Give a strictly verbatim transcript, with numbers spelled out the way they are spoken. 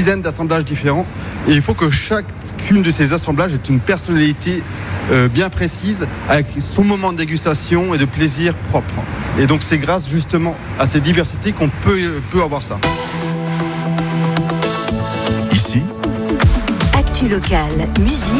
dizaines d'assemblages différents. Et il faut que chacune de ces assemblages ait une personnalité euh, bien précise, avec son moment de dégustation et de plaisir propre. Et donc c'est grâce justement à cette diversité qu'on peut, peut avoir ça. Ici, Actu locale, musique.